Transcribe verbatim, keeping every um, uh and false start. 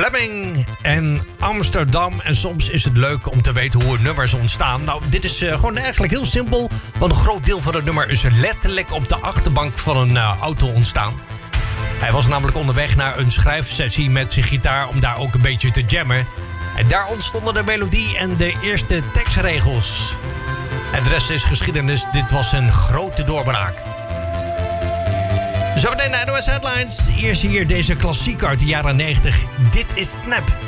Fleming en Amsterdam. En soms is het leuk om te weten hoe nummers ontstaan. Nou, dit is uh, gewoon eigenlijk heel simpel. Want een groot deel van het nummer is letterlijk op de achterbank van een uh, auto ontstaan. Hij was namelijk onderweg naar een schrijfsessie met zijn gitaar om daar ook een beetje te jammen. En daar ontstonden de melodie en de eerste tekstregels. En de rest is geschiedenis. Dit was een grote doorbraak. Zometeen naar de N O S Headlines. Eerst hier deze klassieker uit de jaren negentig. Dit is Snap.